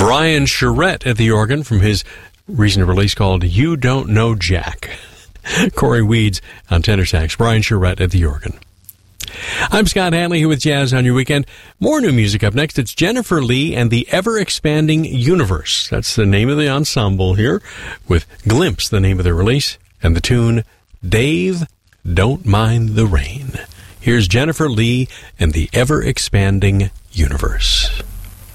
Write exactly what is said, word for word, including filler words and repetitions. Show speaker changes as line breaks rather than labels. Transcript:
Brian Charette at the organ from his recent release called You Don't Know Jack. Corey Weeds on tenor sax, Brian Charette at the organ. I'm Scott Hanley here with Jazz on Your Weekend. More new music up next. It's Jennifer Lee and the Ever-Expanding Universe. That's the name of the ensemble here, with Glimpse, the name of the release, and the tune, Dave, Don't Mind the Rain. Here's Jennifer Lee and the Ever-Expanding Universe.